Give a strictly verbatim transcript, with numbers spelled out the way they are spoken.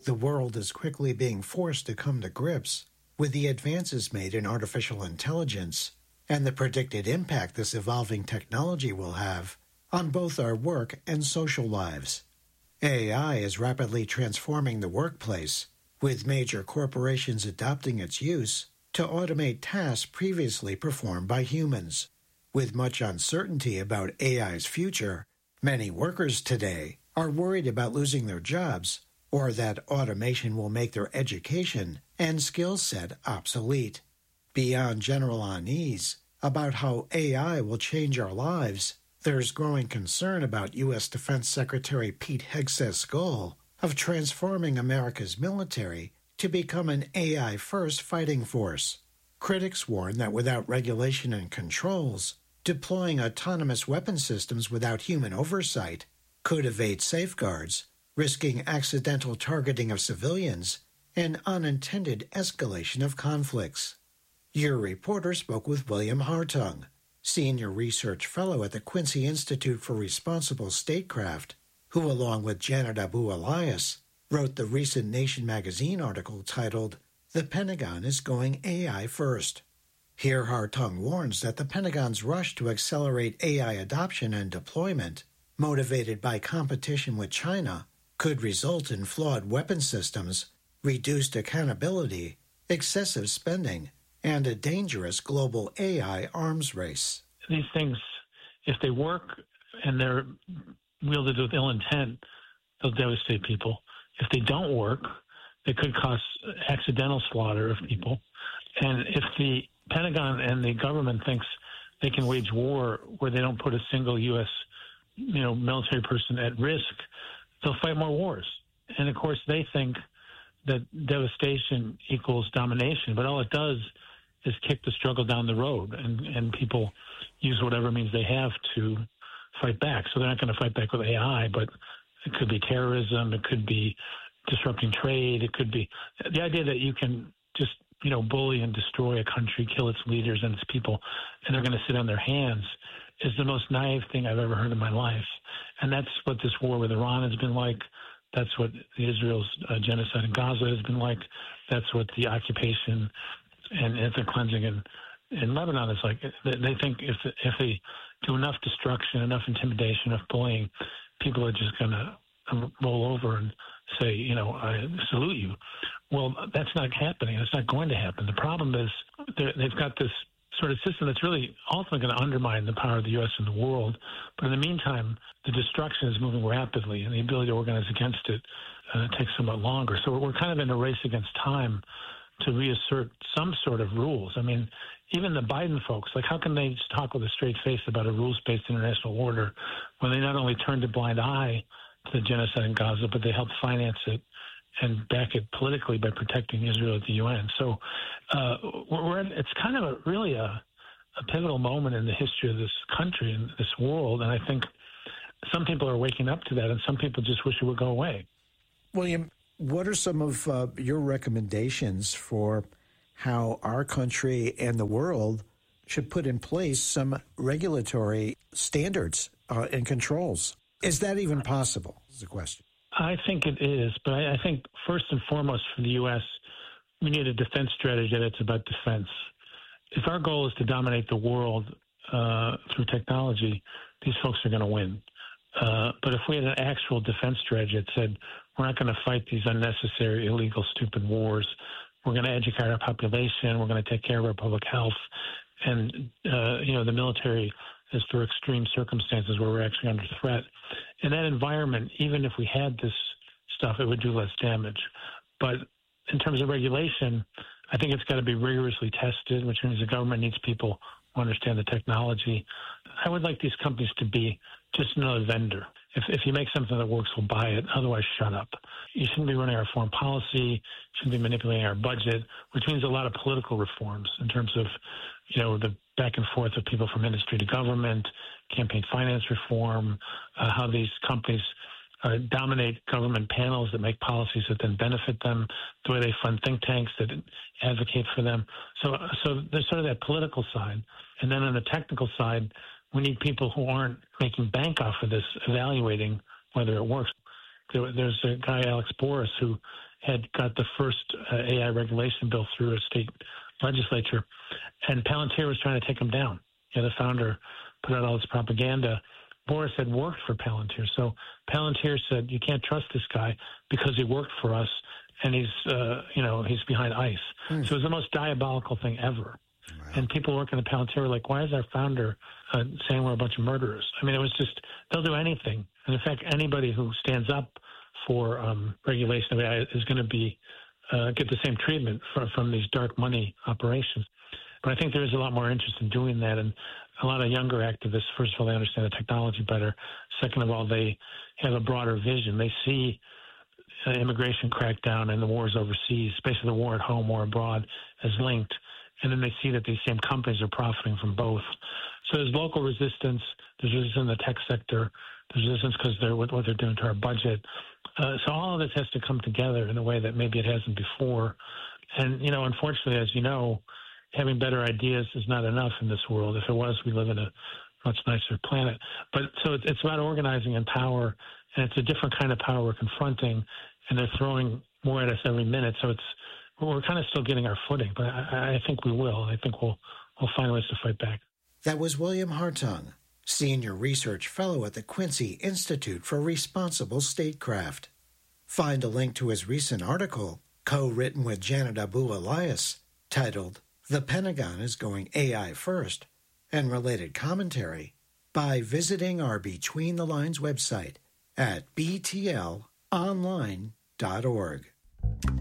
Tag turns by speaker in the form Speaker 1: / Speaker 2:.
Speaker 1: The world is quickly being forced to come to grips with the advances made in artificial intelligence and the predicted impact this evolving technology will have on both our work and social lives. A I is rapidly transforming the workplace, with major corporations adopting its use to automate tasks previously performed by humans. With much uncertainty about A I's future, many workers today are worried about losing their jobs or that automation will make their education and skill set obsolete. Beyond general unease about how A I will change our lives, there's growing concern about U S Defense Secretary Pete Hegseth's goal of transforming America's military to become an A I-first fighting force. Critics warn that without regulation and controls, deploying autonomous weapon systems without human oversight could evade safeguards, risking accidental targeting of civilians and unintended escalation of conflicts. Your reporter spoke with William Hartung, Senior Research Fellow at the Quincy Institute for Responsible Statecraft, who, along with Janet Abu Elias, wrote the recent Nation magazine article titled, "The Pentagon is Going A I First." Here Hartung warns that the Pentagon's rush to accelerate A I adoption and deployment, motivated by competition with China, could result in flawed weapon systems, reduced accountability, excessive spending, and a dangerous global A I arms race.
Speaker 2: These things, if they work and they're wielded with ill intent, they'll devastate people. If they don't work, they could cause accidental slaughter of people. And if the Pentagon and the government thinks they can wage war where they don't put a single U S you know, military person at risk, they'll fight more wars. And of course, they think that devastation equals domination, but all it does is kick the struggle down the road, and, and people use whatever means they have to fight back. So they're not going to fight back with A I, but it could be terrorism, it could be disrupting trade, it could be the idea that you can just, you know, bully and destroy a country, kill its leaders and its people, and they're going to sit on their hands is the most naive thing I've ever heard in my life. And that's what this war with Iran has been like. That's what Israel's uh, genocide in Gaza has been like. That's what the occupation and ethnic cleansing in, in Lebanon is like. They think if if they do enough destruction, enough intimidation, enough bullying, people are just going to roll over and say, you know, I salute you. Well, that's not happening. It's not going to happen. The problem is they've got this sort of system that's really ultimately going to undermine the power of the U S in the world. But in the meantime, the destruction is moving rapidly, and the ability to organize against it uh, takes somewhat longer. So we're kind of in a race against time to reassert some sort of rules. I mean, even the Biden folks, like, how can they just talk with a straight face about a rules-based international order when they not only turned a blind eye to the genocide in Gaza, but they helped finance it and back it politically by protecting Israel at the U N. So uh, we're in, it's kind of a, really a, a pivotal moment in the history of this country and this world, and I think some people are waking up to that, and some people just wish it would go away.
Speaker 1: William, what are some of uh, your recommendations for how our country and the world should put in place some regulatory standards uh, and controls? Is that even possible, is the question.
Speaker 2: I think it is, but I, I think first and foremost for the U S, we need a defense strategy that's about defense. If our goal is to dominate the world uh, through technology, these folks are going to win. Uh, but if we had an actual defense strategy that said, we're not going to fight these unnecessary, illegal, stupid wars, we're going to educate our population, we're going to take care of our public health, and, uh, you know, the military is for extreme circumstances where we're actually under threat. In that environment, even if we had this stuff, it would do less damage. But in terms of regulation, I think it's got to be rigorously tested, which means the government needs people who understand the technology. I would like these companies to be just another vendor. If, if you make something that works, we'll buy it. Otherwise, shut up. You shouldn't be running our foreign policy. You shouldn't be manipulating our budget, which means a lot of political reforms in terms of, you know, the back and forth of people from industry to government, campaign finance reform, uh, how these companies uh, dominate government panels that make policies that then benefit them, the way they fund think tanks that advocate for them. So, so there's sort of that political side. And then on the technical side, we need people who aren't making bank off of this, evaluating whether it works. There, there's a guy, Alex Boris, who had got the first uh, A I regulation bill through a state legislature, and Palantir was trying to take him down. You know, the founder put out all this propaganda. Boris had worked for Palantir, so Palantir said, you can't trust this guy because he worked for us, and he's, uh, you know, he's behind ICE. Mm. So it was the most diabolical thing ever. Wow. And people working at Palantir were like, why is our founder uh, saying we're a bunch of murderers? I mean, it was just, they'll do anything. And in fact, anybody who stands up for um, regulation of A I is going to be uh, get the same treatment from, from these dark money operations. But I think there is a lot more interest in doing that. And a lot of younger activists, first of all, they understand the technology better. Second of all, they have a broader vision. They see uh, immigration crackdown and the wars overseas, basically the war at home, war abroad, as linked. And then they see that these same companies are profiting from both. So there's local resistance. There's resistance in the tech sector. There's resistance because they're what, what they're doing to our budget. Uh, so all of this has to come together in a way that maybe it hasn't before. And, you know, unfortunately, as you know, having better ideas is not enough in this world. If it was, we live in a much nicer planet. But so it's about organizing and power, and it's a different kind of power we're confronting, and they're throwing more at us every minute. So it's we're kind of still getting our footing, but I, I think we will. I think we'll we'll find ways to fight back.
Speaker 1: That was William Hartung, Senior Research Fellow at the Quincy Institute for Responsible Statecraft. Find a link to his recent article, co-written with Janet Abu-Elias, titled The Pentagon is Going A I First, and related commentary by visiting our Between the Lines website at b t l online dot org.